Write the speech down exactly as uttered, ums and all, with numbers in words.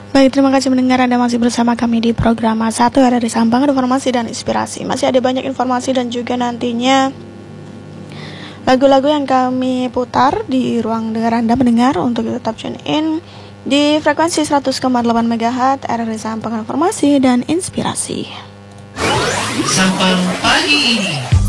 Baik, terima kasih mendengar. Anda masih bersama kami di program satu R R I Sampang, informasi dan inspirasi. Masih ada banyak informasi dan juga nantinya lagu-lagu yang kami putar di ruang dengar Anda mendengar. Untuk tetap tune in di frekuensi seratus koma delapan megahertz R R I Sampang, informasi dan inspirasi. Sampang pagi ini.